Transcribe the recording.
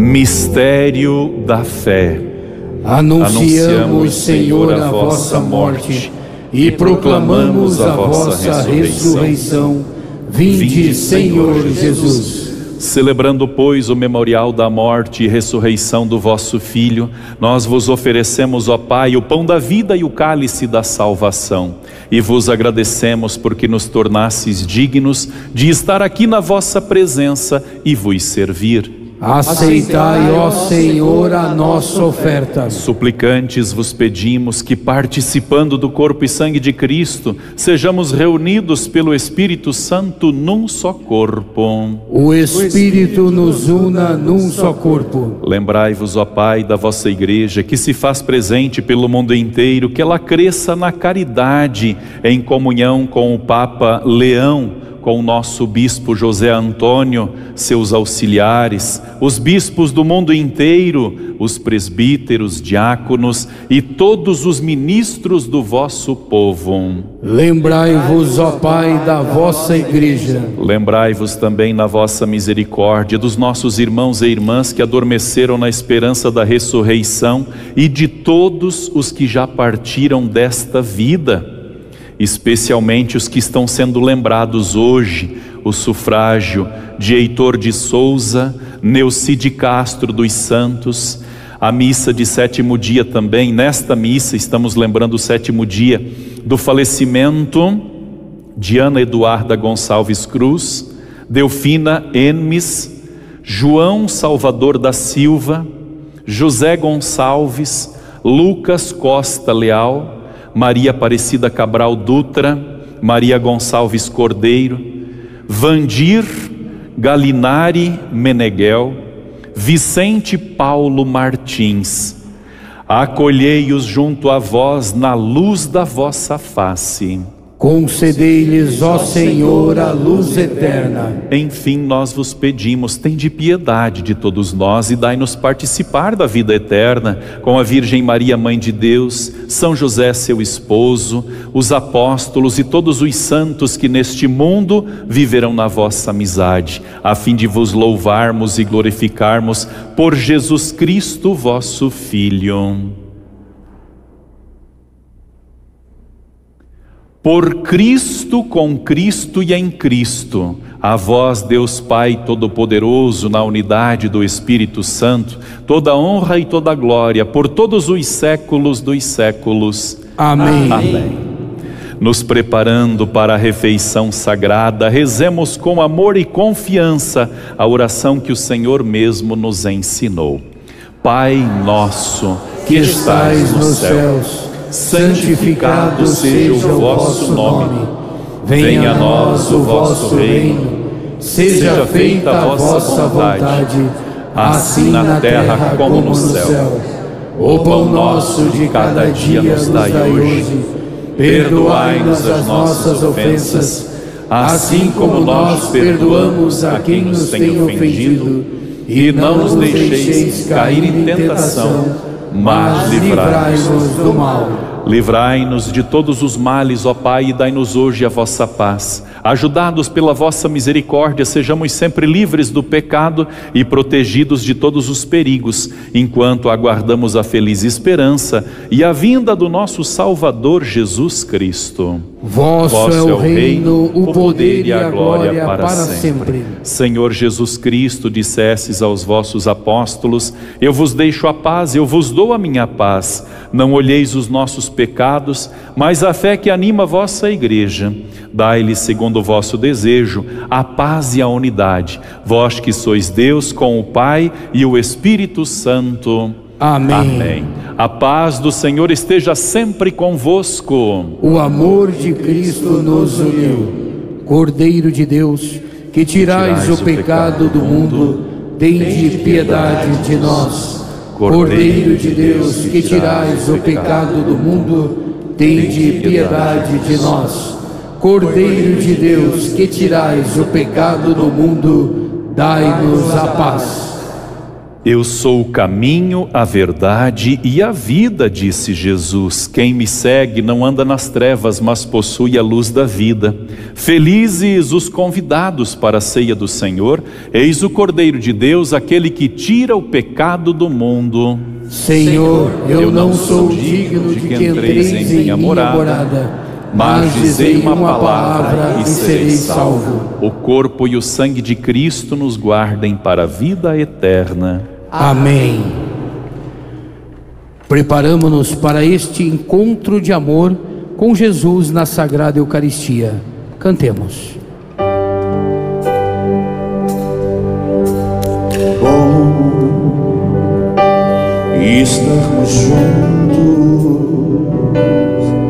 Mistério da fé. Anunciamos, Senhor, a vossa morte e proclamamos a vossa ressurreição. Vinde, Senhor Jesus. Celebrando, pois, o memorial da morte e ressurreição do vosso Filho, nós vos oferecemos, ó Pai, o pão da vida e o cálice da salvação. E vos agradecemos porque nos tornastes dignos de estar aqui na vossa presença e vos servir. Aceitai, ó Senhor, a nossa oferta. Suplicantes vos pedimos que, participando do corpo e sangue de Cristo, sejamos reunidos pelo Espírito Santo num só corpo. O Espírito nos una num só corpo. Lembrai-vos, ó Pai, da vossa Igreja, que se faz presente pelo mundo inteiro, que ela cresça na caridade, em comunhão com o Papa Leão, com o nosso bispo José Antônio, seus auxiliares, os bispos do mundo inteiro, os presbíteros, diáconos e todos os ministros do vosso povo. Lembrai-vos, ó Pai, da vossa Igreja. Lembrai-vos também na vossa misericórdia dos nossos irmãos e irmãs que adormeceram na esperança da ressurreição e de todos os que já partiram desta vida, especialmente os que estão sendo lembrados hoje, o sufrágio de Heitor de Souza, Neuci de Castro dos Santos, a missa de sétimo dia também. Nesta missa estamos lembrando o sétimo dia do falecimento de Ana Eduarda Gonçalves Cruz, Delfina Enmes, João Salvador da Silva, José Gonçalves, Lucas Costa Leal, Maria Aparecida Cabral Dutra, Maria Gonçalves Cordeiro, Vandir Galinari Meneghel, Vicente Paulo Martins. Acolhei-os junto a vós na luz da vossa face. Concedei-lhes, ó Senhor, a luz eterna. Enfim, nós vos pedimos, tende piedade de todos nós e dai-nos participar da vida eterna com a Virgem Maria, Mãe de Deus, São José, seu esposo, os apóstolos e todos os santos que neste mundo viverão na vossa amizade, a fim de vos louvarmos e glorificarmos por Jesus Cristo, vosso Filho. Por Cristo, com Cristo e em Cristo, a vós, Deus Pai Todo-Poderoso, na unidade do Espírito Santo, toda honra e toda glória, por todos os séculos dos séculos. Amém. Amém. Nos preparando para a refeição sagrada, rezemos com amor e confiança a oração que o Senhor mesmo nos ensinou. Pai nosso, que estais nos céus, santificado seja o vosso nome. Venha a nós o vosso reino. Seja feita a vossa vontade, assim na terra como no céu. O pão nosso de cada dia nos dai hoje. Perdoai-nos as nossas ofensas, assim como nós perdoamos a quem nos tem ofendido. E não nos deixeis cair em tentação, mas livrai-nos do mal. Livrai-nos de todos os males, ó Pai, e dai-nos hoje a vossa paz. Ajudados pela vossa misericórdia, sejamos sempre livres do pecado e protegidos de todos os perigos, enquanto aguardamos a feliz esperança e a vinda do nosso Salvador Jesus Cristo. Vosso é o reino, o poder e a glória para sempre. Senhor Jesus Cristo, dissestes aos vossos apóstolos: eu vos deixo a paz, eu vos dou a minha paz. Não olheis os nossos pecados, mas a fé que anima a vossa Igreja. Dai-lhe, segundo o vosso desejo, a paz e a unidade. Vós que sois Deus com o Pai e o Espírito Santo. Amém. Amém. A paz do Senhor esteja sempre convosco. O amor de Cristo nos uniu. Cordeiro de Deus, que tirais o pecado do mundo, tende piedade de nós. Cordeiro de Deus, que tirais o pecado do mundo, tende piedade de nós. Cordeiro de Deus, que tirais o pecado do mundo, dai-nos a paz. Eu sou o caminho, a verdade e a vida, disse Jesus. Quem me segue não anda nas trevas, mas possui a luz da vida. Felizes os convidados para a ceia do Senhor. Eis o Cordeiro de Deus, aquele que tira o pecado do mundo. Senhor, eu não sou digno de que entreis em minha morada, mas dizei uma palavra e serei salvo. O corpo e o sangue de Cristo nos guardem para a vida eterna. Amém. Preparamo-nos para este encontro de amor com Jesus na Sagrada Eucaristia. Cantemos. Bom estarmos juntos